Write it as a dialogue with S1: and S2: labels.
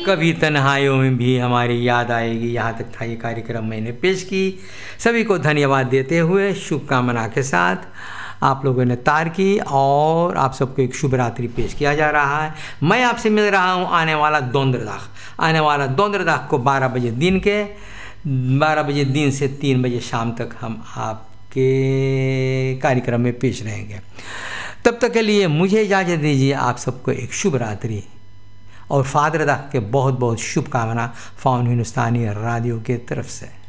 S1: कभी तन्हाइयों में भी हमारी याद आएगी। यहाँ तक था ये कार्यक्रम मैंने पेश की। सभी को धन्यवाद देते हुए शुभकामना के साथ आप लोगों ने तार की और आप सबको एक शुभ रात्रि पेश किया जा रहा है। मैं आपसे मिल रहा हूँ आने वाला दोंदरदाख को 12 बजे दिन से 3 बजे शाम तक हम आपके कार्यक्रम में पेश रहेंगे। तब तक के लिए मुझे इजाज़त दीजिए। आप सबको एक शुभ रात्रि और फादर दाख के बहुत बहुत शुभकामना फ़ॉन हिंदुस्तानी रेडियो के तरफ से।